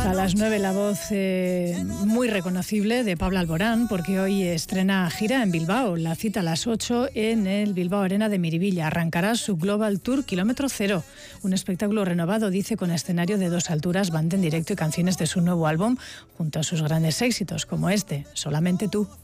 A las 9 la voz muy reconocible de Pablo Alborán, porque hoy estrena gira en Bilbao. La cita a las 8 en el Bilbao Arena de Miribilla. Arrancará su Global Tour Kilómetro Cero, un espectáculo renovado, dice, con escenario de 2 alturas, banda en directo y canciones de su nuevo álbum, junto a sus grandes éxitos, como este, Solamente tú.